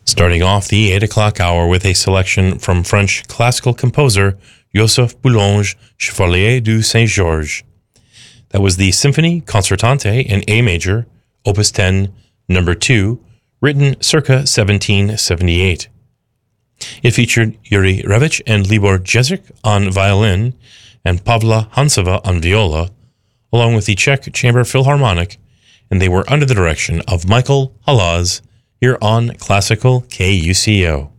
Starting off the 8 o'clock hour with a selection from French classical composer Joseph Boulanger Chevalier du Saint-Georges. That was the Symphonie Concertante in A major, Opus 10, number 2, written circa 1778. It featured Yuri Revich and Libor Jezik on violin and Pavla Hansova on viola, along with the Czech Chamber Philharmonic, and they were under the direction of Michael Halaz here on Classical KUCO.